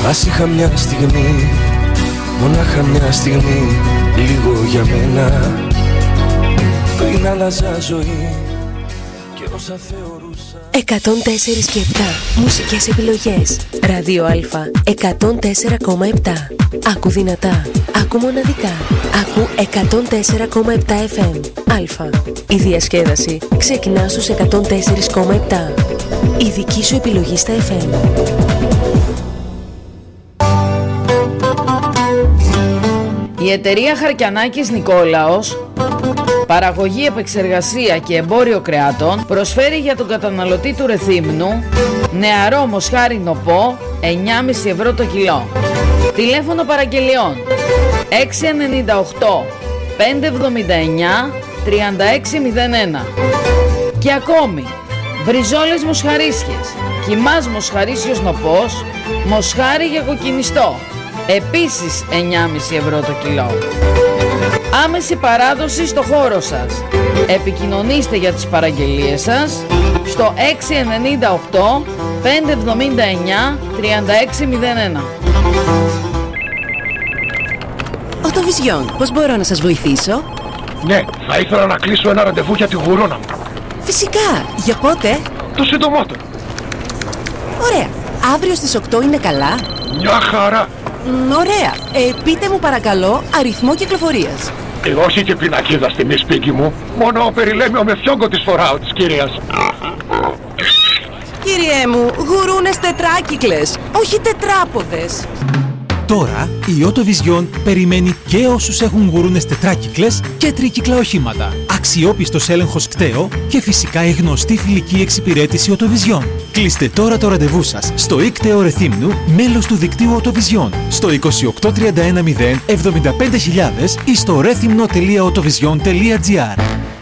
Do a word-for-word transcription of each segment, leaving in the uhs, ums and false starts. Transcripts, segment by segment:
Ας είχα μια στιγμή, μονάχα μια στιγμή, λίγο για μένα, πριν άλλαζα ζωή και όσα θεωρούσα. εκατόν τέσσερα και επτά μουσικές επιλογές. Ράδιο Α εκατόν τέσσερα κόμμα επτά. Άκου δυνατά, άκου μοναδικά. Άκου εκατόν τέσσερα κόμμα επτά εφ εμ. Α. Η διασκέδαση ξεκινά στους εκατόν τέσσερα κόμμα επτά. Η δική σου επιλογή στα εφ εμ. Η εταιρεία Χαρκιανάκης Νικόλαος, παραγωγή, επεξεργασία και εμπόριο κρεάτων, προσφέρει για τον καταναλωτή του Ρεθύμνου νεαρό μοσχάρι νοπό εννιά κόμμα πέντε ευρώ το κιλό. Τηλέφωνο παραγγελιών έξι εννιά οκτώ πέντε εβδομήντα εννιά τριάντα έξι μηδέν ένα. Και ακόμη μπριζόλες μοσχαρίσιες, κιμάς μοσχαρίσιος νοπός, μοσχάρι για κοκκινιστό, επίσης εννιά κόμμα πέντε ευρώ το κιλό. Άμεση παράδοση στο χώρο σας. Επικοινωνήστε για τις παραγγελίες σας στο έξι εννιά οκτώ πέντε εβδομήντα εννιά τριάντα έξι μηδέν ένα. Οτοβιζιόν, πώς μπορώ να σας βοηθήσω? Ναι, θα ήθελα να κλείσω ένα ραντεβού για τη γουρόνα μου. Φυσικά, για πότε? Το συντομότερο. Ωραία, αύριο στις οκτώ είναι καλά? Μια χαρά. Μ, ωραία, ε, πείτε μου παρακαλώ αριθμό κυκλοφορίας. Ε, όχι και πινακίδα στη μη σπίτι μου. Μόνο περιλέμιο με φιόγκο της φοράω της κυρίας. Κύριέ μου, γουρούνες τετράκυκλες, όχι τετράποδες. Τώρα η Οτοβιζιόν περιμένει και όσους έχουν γουρούνες τετράκυκλες και τρίκυκλα οχήματα. Αξιόπιστος έλεγχος κταίο και φυσικά η γνωστή φιλική εξυπηρέτηση Οτοβιζιόν. Κλείστε τώρα το ραντεβού σας στο ΙΚΤΕΟ Ρεθύμνου, μέλος του δικτύου Οτοβιζιόν, στο είκοσι οκτώ τριάντα ένα μηδέν εβδομήντα πέντε χιλιάδες ή στο ρέθυμνο τελεία οτοβιζιόν τελεία τζι άρ.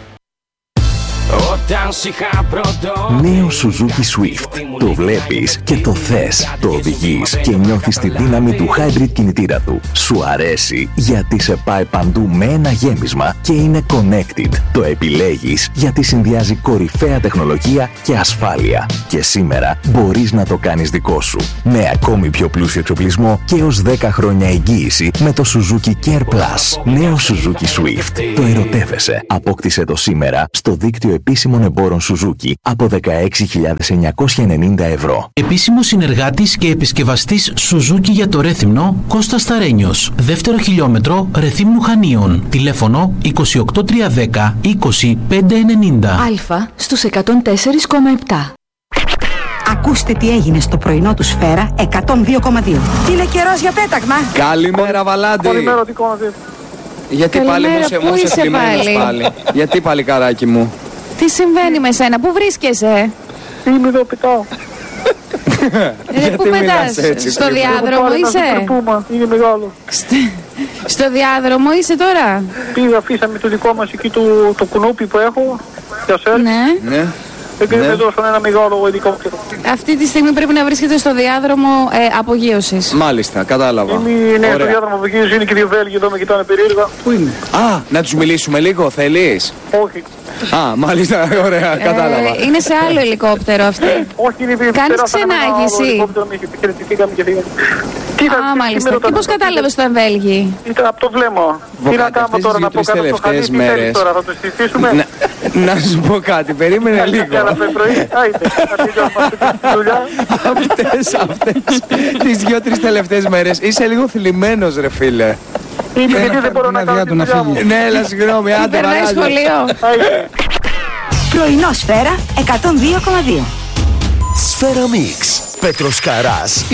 Νέο Suzuki Swift. Το βλέπεις και το θες. Το οδηγείς και νιώθεις τη δύναμη του hybrid κινητήρα του. Σου αρέσει γιατί σε πάει παντού με ένα γέμισμα και είναι connected. Το επιλέγεις γιατί συνδυάζει κορυφαία τεχνολογία και ασφάλεια. Και σήμερα μπορείς να το κάνεις δικό σου. Με ακόμη πιο πλούσιο εξοπλισμό και έως δέκα χρόνια εγγύηση με το Suzuki Care Plus. Νέο Suzuki Swift. Το ερωτεύεσαι. Απόκτησε το σήμερα στο δίκτυο επίσημων εμπόρων Suzuki από δεκαέξι χιλιάδες εννιακόσια ενενήντα ευρώ. Επίσημος συνεργάτης και επισκευαστής Suzuki για το Ρέθυμνο, Κώστας Σταρένιος. Δεύτερο χιλιόμετρο Ρεθύμνου Χανίων. Τηλέφωνο είκοσι οκτώ τριακόσια δέκα είκοσι πέντε ενενήντα. Α στους εκατόν τέσσερα κόμμα επτά. Ακούστε τι έγινε στο πρωινό του Σφαίρα εκατόν δύο κόμμα δύο. Είναι καιρός για πέταγμα. Καλημέρα Βαλάντη. Καλημέρα, τι κάνετε? Γιατί πάλι μου είσαι, μου είσαι κλειμένος πάλι. Γιατί παλικαράκι μου? Τι συμβαίνει με σένα, πού βρίσκεσαι? Είμαι εδώ, πετάω. Ε, πού πετάς, στο διάδρομο είσαι? Είναι μεγάλο. Στο διάδρομο είσαι τώρα? Πήγα, αφήσαμε το δικό μας εκεί το, το κουνούπι που έχω για σέλφ. Ναι. Ναι. Και με δώσαν ένα μεγάλο ελικόπτερο. Αυτή τη στιγμή πρέπει να βρίσκεται στο διάδρομο ε, απογείωσης. Μάλιστα, κατάλαβα. Είναι, ναι, στο διάδρομο απογείωσης είναι και δύο Βέλγοι εδώ με κοιτάνε περίεργα. Πού είναι? Α, να τους μιλήσουμε λίγο, θέλεις? Όχι. Α, μάλιστα, ωραία, ε, κατάλαβα. Είναι σε άλλο ελικόπτερο αυτή. Όχι, είναι Κάνεις ξενάγηση. Α, μάλιστα. Και πώς κατάλαβες το Βέλγοι? Ήταν από το βλέμμα. Τι να κάνουμε τώρα, να πω κάτι στο χαλί, τι θέλεις τώρα, θα το συζητήσουμε? Να σου πω κάτι, περίμενε λίγο. Αυτές, αυτές τις δύο-τρεις τελευταίες μέρες είσαι λίγο θλιμμένος ρε φίλε. Είμαι γιατί δεν μπορώ να κάνω τη δουλειά μου. Ναι, έλα συγγνώμη, άντε περνάει σχολείο. Πρωινό Σφαίρα εκατόν δύο κόμμα δύο. Σφαίρα Μίξ. Πέτρος Καράς.